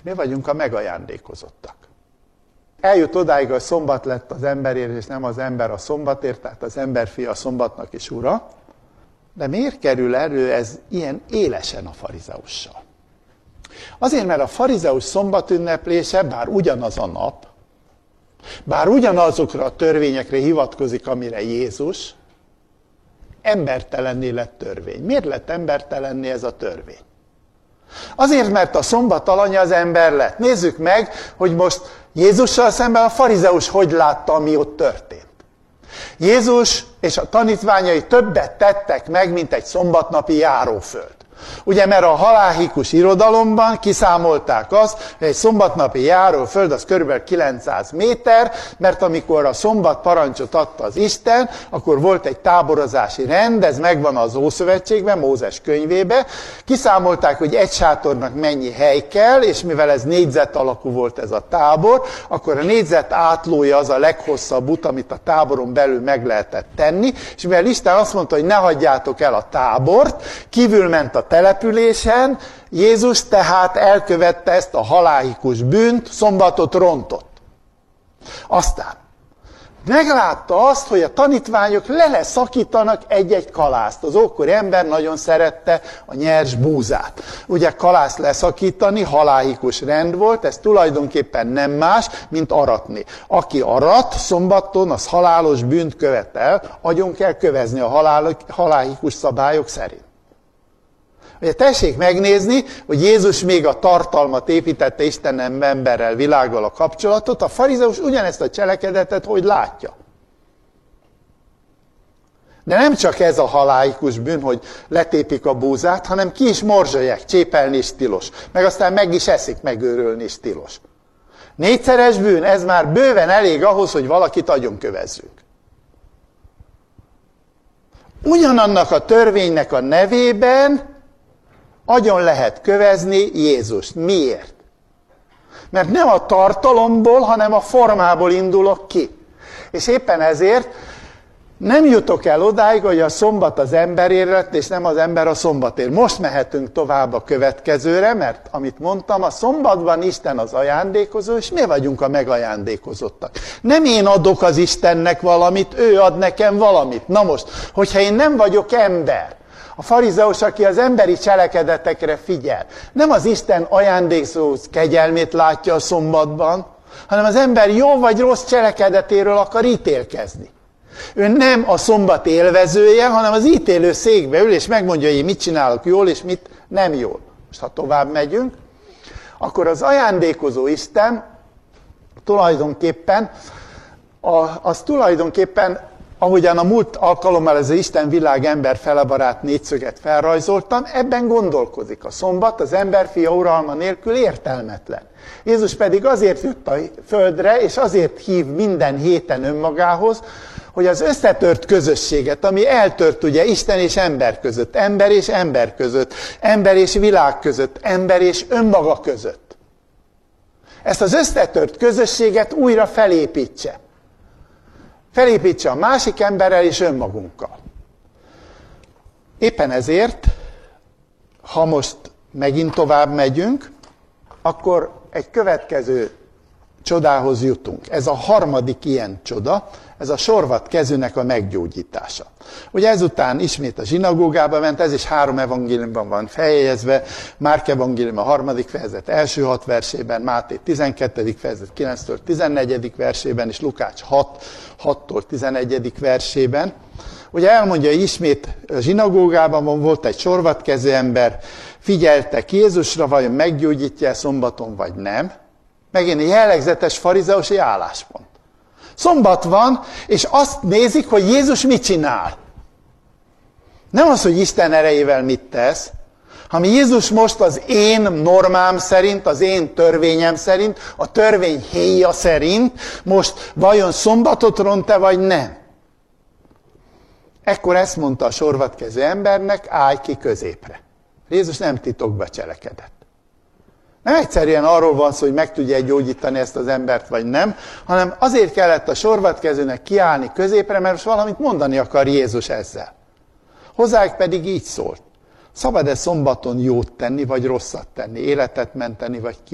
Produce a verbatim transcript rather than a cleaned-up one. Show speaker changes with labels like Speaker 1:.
Speaker 1: mi vagyunk a megajándékozottak. Eljut odáig, hogy szombat lett az emberért, és nem az ember a szombatért, tehát az emberfia a szombatnak is ura. De miért kerül elő ez ilyen élesen a farizeussal? Azért, mert a farizeus szombatünneplése, bár ugyanaz a nap, bár ugyanazokra a törvényekre hivatkozik, amire Jézus, embertelenné lett törvény. Miért lett embertelenné ez a törvény? Azért, mert a szombat alanya az ember lett. Nézzük meg, hogy most Jézussal szemben a farizeus hogy látta, ami ott történt. Jézus és a tanítványai többet tettek meg, mint egy szombatnapi járóföld. Ugye, mert a halálhikus irodalomban kiszámolták azt, hogy egy szombatnapi járóföld az kb. kilencszáz méter, mert amikor a szombat parancsot adta az Isten, akkor volt egy táborozási rend, ez megvan az Ószövetségben, Mózes könyvében. Kiszámolták, hogy egy sátornak mennyi hely kell, és mivel ez négyzet alakú volt ez a tábor, akkor a négyzet átlója az a leghosszabb út, amit a táboron belül meg lehetett tenni, és mivel Isten azt mondta, hogy ne hagyjátok el a tábort, kívül ment a településen, Jézus tehát elkövette ezt a halálhikus bűnt, szombatot rontott. Aztán meglátta azt, hogy a tanítványok leleszakítanak egy-egy kalászt. Az ókori ember nagyon szerette a nyers búzát. Ugye kalászt leszakítani, halálhikus rend volt, ez tulajdonképpen nem más, mint aratni. Aki arat szombaton, az halálos bűnt követel, agyon kell kövezni a halálhikus szabályok szerint. Ugye tessék megnézni, hogy Jézus még a tartalmat építette, Isten emberrel, világgal a kapcsolatot, a farizeus ugyanezt a cselekedetet hogy látja. De nem csak ez a halálhikus bűn, hogy letépik a búzát, hanem ki is morzsolják, csépelni is tilos. Meg aztán meg is eszik, megőrölni is tilos. Négyszeres bűn, ez már bőven elég ahhoz, hogy valakit agyonkövezzünk. Ugyanannak a törvénynek a nevében agyon lehet kövezni Jézust. Miért? Mert nem a tartalomból, hanem a formából indulok ki. És éppen ezért nem jutok el odáig, hogy a szombat az emberért lett, és nem az ember a szombatért. Most mehetünk tovább a következőre, mert amit mondtam, a szombatban Isten az ajándékozó, és mi vagyunk a megajándékozottak. Nem én adok az Istennek valamit, ő ad nekem valamit. Na most, hogyha én nem vagyok ember, a farizeus, aki az emberi cselekedetekre figyel, nem az Isten ajándékozó kegyelmét látja a szombatban, hanem az ember jó vagy rossz cselekedetéről akar ítélkezni. Ő nem a szombat élvezője, hanem az ítélő székbe ül, és megmondja, hogy én mit csinálok jól, és mit nem jól. Most ha tovább megyünk, akkor az ajándékozó Isten tulajdonképpen, az tulajdonképpen ahogyan a múlt alkalommal ez az Isten világ ember felebarát négyszöget felrajzoltam, ebben gondolkozik. A szombat az emberfia uralma nélkül értelmetlen. Jézus pedig azért jött a földre, és azért hív minden héten önmagához, hogy az összetört közösséget, ami eltört ugye Isten és ember között, ember és ember között, ember és világ között, ember és önmaga között. Ezt az összetört közösséget újra felépítse. Felépítse a másik emberrel és önmagunkkal. Éppen ezért, ha most megint tovább megyünk, akkor egy következő csodához jutunk. Ez a harmadik ilyen csoda, ez a sorvatkezűnek a meggyógyítása. Ugye ezután ismét a zsinagógába ment, ez is három evangéliumban van feljegyezve, Márk evangélium a harmadik fejezet első hat versében, Máté tizenkettedik fejezet kilenctől tizennegyedik versében, és Lukács hat, hattól tizenegyedik versében. Ugye elmondja, hogy ismét a zsinagógában volt egy sorvatkező ember, figyeltek Jézusra, vajon meggyógyítja szombaton, vagy nem. Megint egy jellegzetes farizeusi álláspont. Szombat van, és azt nézik, hogy Jézus mit csinál. Nem az, hogy Isten erejével mit tesz, hanem Jézus most az én normám szerint, az én törvényem szerint, a törvény héja szerint most vajon szombatot ront-e, vagy nem. Ekkor ezt mondta a sorvatkező embernek, állj ki középre. Jézus nem titokba cselekedett. Nem egyszerűen arról van szó, hogy meg tudja gyógyítani ezt az embert, vagy nem, hanem azért kellett a sorvatkezőnek kiállni középre, mert most valamit mondani akar Jézus ezzel. Hozzájuk pedig így szólt. Szabad-e szombaton jót tenni, vagy rosszat tenni, életet menteni, vagy ki?